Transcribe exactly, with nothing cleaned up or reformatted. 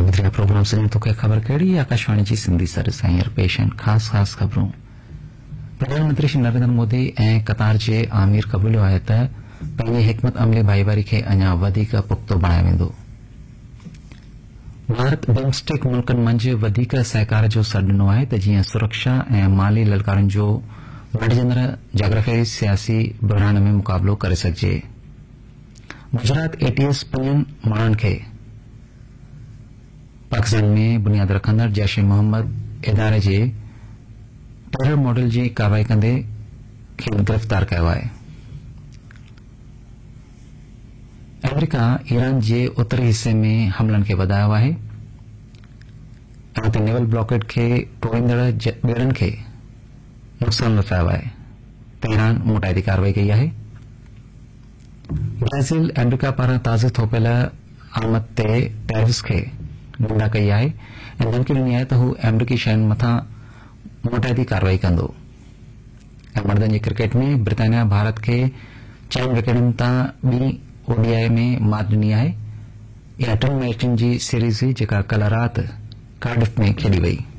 ॿुधिया programme सॼण तोखे ख़बर कहिड़ी आकाशवाणी जी सिंधी सर्विस हींअर पेश आहिनि ख़ासि ख़ासि ख़बरूं। प्रधानमंत्री श्री नरेंद्र मोदी ऐं कतार जे आमिर कबूलियो आहे त पंहिंजी हिकमत अमली भाईवारी खे अञा वधीक पुख़्तो बणायो वेंदो। भारत बिम्स्टेक मुल्कनि मंझि वधीक सहकार जो सॾु ॾिनो आहे त जीअं सुरक्षा ऐं माली ललकारनि जो बढ़जंदड़ जाग्राफियाई सियासी बहिराण में मुक़ाबिलो करे सघिजे। गुजरात एटीएस पंजनि माण्हुनि खे पाकिस्तान में बुनियाद रखंदड़ जैश ए मोहम्मद इदारे जे टेरर मॉडल जी कार्रवाई कंदे खेनि गिरफ़्तार कयो आहे। अमेरिका ईरान जे उत्तरी हिस्से में हमलनि खे वधायो आहे ऐं त नेवल ब्लॉकेड खे टोड़ींदड़ ॿेड़नि खे नुक़सान रसायो आहे। तेहरान मुताइदी कार्रवाई कई आहे। ब्राज़ील अमेरिका पारां ताज़े थोपियल आमद ते टैरिफ्स खे निंदा कई आहे ऐं धमकी ॾिनी आहे त हू अमरीकी शयुनि मथां मुताइदी कार्रवाई कंदो। ऐं मर्दनि जी क्रिकेट में ब्रिटानिया भारत खे चइनि विकेटनि तां ॿी ओडीआई में मात ॾिनी आहे। इहा टिनि मैचुनि जी सीरीज़ हुई जेका कल्ह राति कार्डिफ में खेॾी वई।